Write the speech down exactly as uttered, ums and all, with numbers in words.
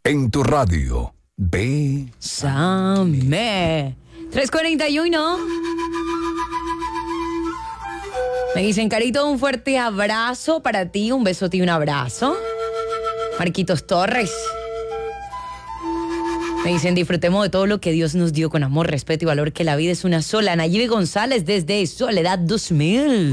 en tu radio. Bésame. tres cuarenta y uno. Me dicen, Carito, un fuerte abrazo para ti, un besote y un abrazo. Marquitos Torres. Me dicen, disfrutemos de todo lo que Dios nos dio con amor, respeto y valor, que la vida es una sola. Nayibe González desde Soledad dos mil.